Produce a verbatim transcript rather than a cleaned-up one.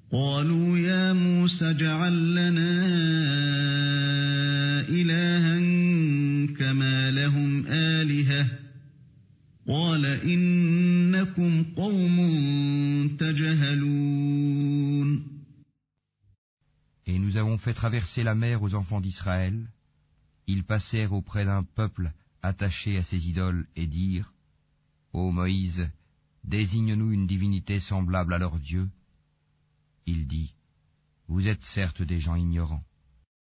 قالوا يا موسى اجعل لنا إلها كما لهم آلهة قال إنكم قوم تجهلون. Et nous avons fait traverser la mer aux enfants d'Israël. Ils passèrent auprès d'un peuple attaché à ses idoles et dirent: Ô Moïse, désigne-nous une divinité semblable à leur Dieu. Il dit: Vous êtes certes des gens ignorants.